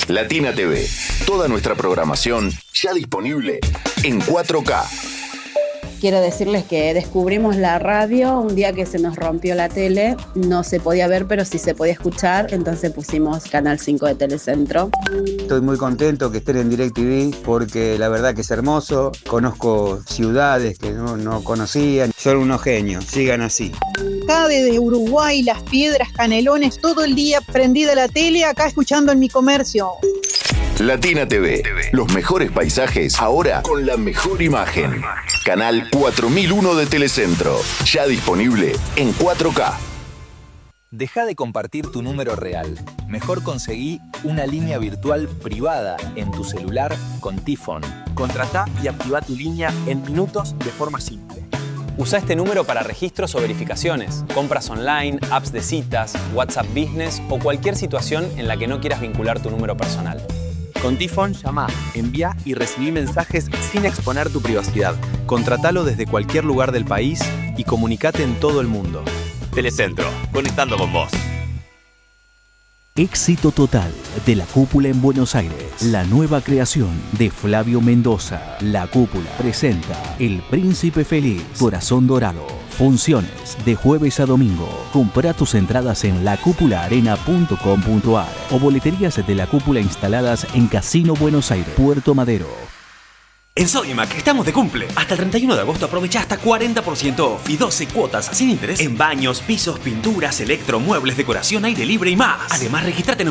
Latina TV. Toda nuestra programación ya disponible en 4K. Quiero decirles que descubrimos la radio un día que se nos rompió la tele. No se podía ver, pero sí se podía escuchar. Entonces pusimos Canal 5 de Telecentro. Estoy muy contento que estén en DirecTV porque la verdad que es hermoso. Conozco ciudades que no conocían. Son unos genios. Sigan así. Acá desde Uruguay, Las Piedras, Canelones, todo el día prendida la tele, acá escuchando en mi comercio. Latina TV. Los mejores paisajes ahora con la mejor imagen. Canal 4001 de Telecentro. Ya disponible en 4K. Deja de compartir tu número real. Mejor conseguí una línea virtual privada en tu celular con Tifón. Contratá y activá tu línea en minutos de forma simple. Usa este número para registros o verificaciones, compras online, apps de citas, WhatsApp Business o cualquier situación en la que no quieras vincular tu número personal. Con Tifón, llama, envía y recibí mensajes sin exponer tu privacidad. Contratalo desde cualquier lugar del país y comunicate en todo el mundo. Telecentro, conectando con vos. Éxito total de La Cúpula en Buenos Aires. La nueva creación de Flavio Mendoza. La Cúpula presenta El Príncipe Feliz, Corazón Dorado. Funciones de jueves a domingo. Compra tus entradas en lacupulaarena.com.ar o boleterías de La Cúpula instaladas en Casino Buenos Aires, Puerto Madero. En Sodimac estamos de cumple. Hasta el 31 de agosto aprovecha hasta 40% off y 12 cuotas sin interés en baños, pisos, pinturas, electro, muebles, decoración, aire libre y más. Además, regístrate en